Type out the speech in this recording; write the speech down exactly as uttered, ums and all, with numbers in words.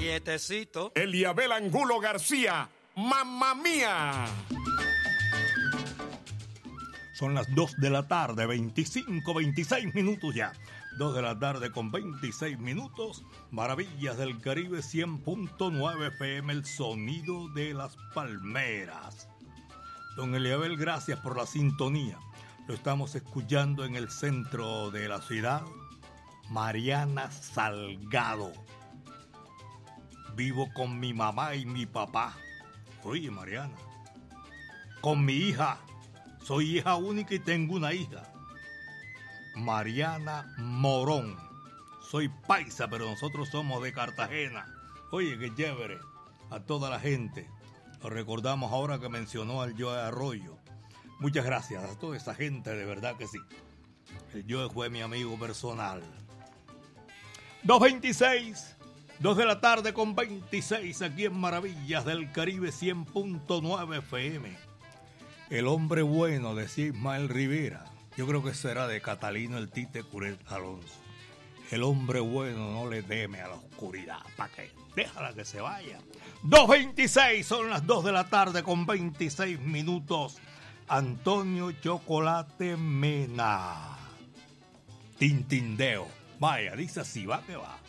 quietecito. Eliabel Angulo García, ¡mamma mía! Son las dos de la tarde, veinticinco, veintiséis minutos ya. dos de la tarde con veintiséis minutos. Maravillas del Caribe cien punto nueve F M, el sonido de las palmeras. Don Eliabel, gracias por la sintonía. Lo estamos escuchando en el centro de la ciudad. Mariana Salgado. Vivo con mi mamá y mi papá. Oye, Mariana. Con mi hija. Soy hija única y tengo una hija. Mariana Morón. Soy paisa, pero nosotros somos de Cartagena. Oye, qué chévere. A toda la gente. Lo recordamos ahora que mencionó al Joe Arroyo. Muchas gracias a toda esa gente, de verdad que sí. El Joe fue mi amigo personal. dos veintiséis, dos de la tarde con veintiséis, aquí en Maravillas del Caribe cien punto nueve F M. El hombre bueno, decía Ismael Rivera. Yo creo que será de Catalino el Tite Curel Alonso. El hombre bueno no le teme a la oscuridad. ¿Para qué? Déjala que se vaya. dos veintiséis, son las dos de la tarde con veintiséis minutos. Antonio Chocolate Mena. Tintindeo. Vaya, dice así, va que va.